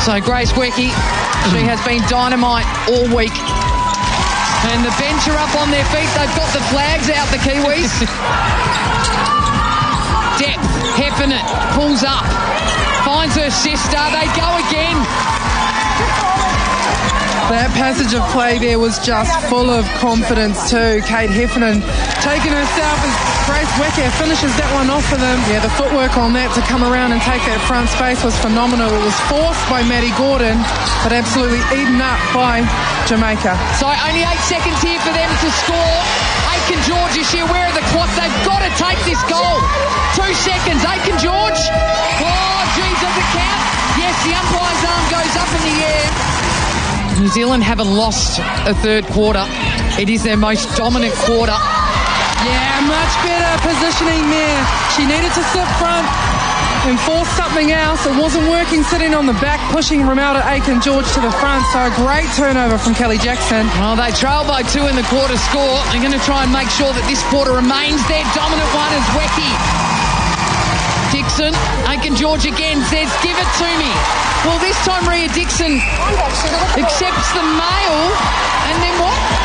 So Grace Wecky, she has been dynamite all week. And the bench are up on their feet. They've got the flags out, the Kiwis. Depp, Heffernan, pulls up, finds her sister. They go again. That passage of play there was just full of confidence too. Kate Heffernan taking herself as Grace Wecky finishes that one off for them. Yeah, the footwork on that to come around and take that front space was phenomenal. It was forced by Maddie Gordon, but absolutely eaten up by Jamaica. So only 8 seconds here for them to score. Aiken George is she aware of the clock. They've got to take this goal. 2 seconds. Aiken George. Oh, geez, does it count? Yes, the umpire's arm goes up in the air. New Zealand haven't lost a third quarter. It is their most dominant quarter. Yeah, much better positioning there. She needed to sit front and force something else. It wasn't working sitting on the back, pushing Romelda Aiken George to the front. So a great turnover from Kelly Jackson. Well, they trail by 2 in the quarter score. They're going to try and make sure that this quarter remains their dominant one as Wecky. Dixon, Aiken George again says, give it to me. Well, this time Rhea Dixon accepts the mail, and then what?